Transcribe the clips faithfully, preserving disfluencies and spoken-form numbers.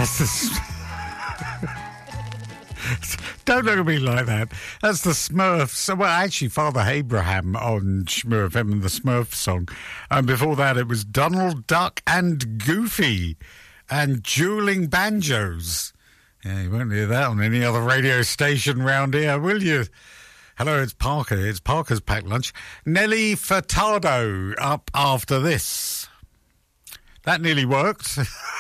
That's the... Don't look at me like that. That's the Smurfs. Well, actually, Father Abraham on Smurf, him and the Smurf song. And before that, it was Donald Duck and Goofy and Dueling Banjos. Yeah, you won't hear that on any other radio station round here, will you? Hello, it's Parker. It's Parker's Packed Lunch. Nelly Furtado up after this. That nearly worked.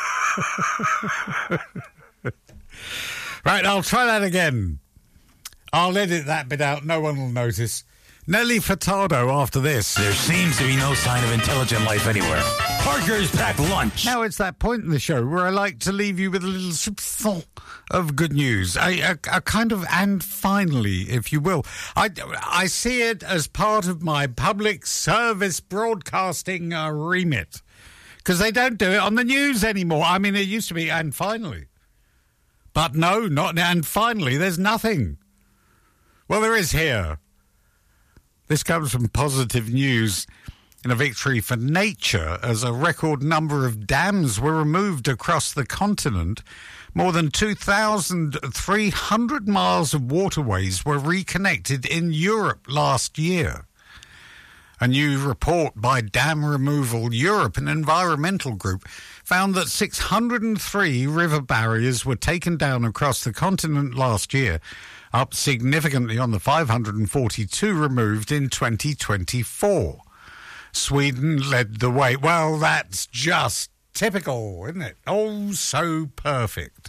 Right, I'll try that again. I'll edit that bit out. No one will notice. Nelly Furtado after this. There seems to be no sign of intelligent life anywhere. Parker's Packed Lunch. Now it's that point in the show where I like to leave you with a little soupçon of good news. A, a, a kind of and finally, if you will. I, I see it as part of my public service broadcasting uh, remit. Because they don't do it on the news anymore. I mean, it used to be and finally. But no, not and finally, there's nothing. Well, there is here. This comes from Positive News in a victory for nature as a record number of dams were removed across the continent. More than two thousand three hundred miles of waterways were reconnected in Europe last year. A new report by Dam Removal Europe, an environmental group, found that six hundred three river barriers were taken down across the continent last year, up significantly on the five hundred forty-two removed in twenty twenty-four. Sweden led the way. Well, that's just typical, isn't it? Oh, so perfect.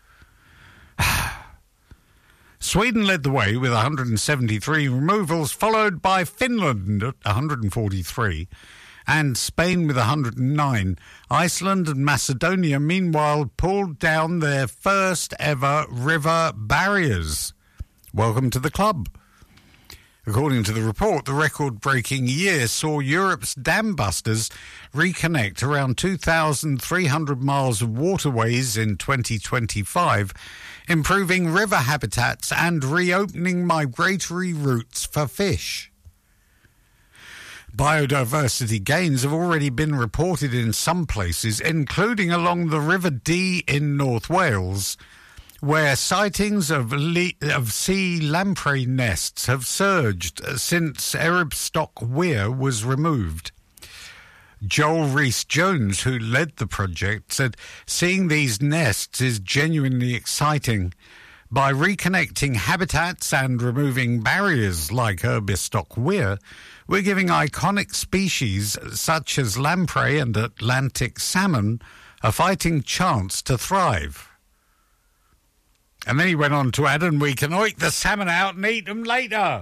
Sweden led the way with one hundred seventy-three removals, followed by Finland at one hundred forty-three and Spain with one hundred nine. Iceland and Macedonia, meanwhile, pulled down their first ever river barriers. Welcome to the club. According to the report, the record-breaking year saw Europe's dam busters reconnect around two thousand three hundred miles of waterways in twenty twenty-five, improving river habitats and reopening migratory routes for fish. Biodiversity gains have already been reported in some places, including along the River Dee in North Wales, where sightings of, le- of sea lamprey nests have surged since Erebstock Weir was removed. Joel Rees-Jones, who led the project, said seeing these nests is genuinely exciting. By reconnecting habitats and removing barriers like Erebstock Weir, we're giving iconic species such as lamprey and Atlantic salmon a fighting chance to thrive. And then he went on to add, and we can oik the salmon out and eat them later.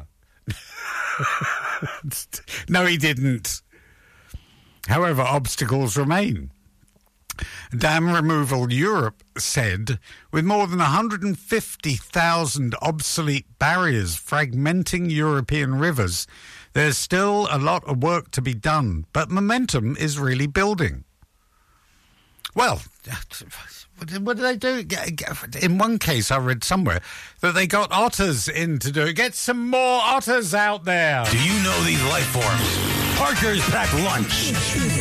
No, he didn't. However, obstacles remain. Dam Removal Europe said, with more than one hundred fifty thousand obsolete barriers fragmenting European rivers, there's still a lot of work to be done, but momentum is really building. Well, what did they do? In one case, I read somewhere that they got otters in to do it. Get some more otters out there. Do you know these life forms? Parker's Packed Lunch.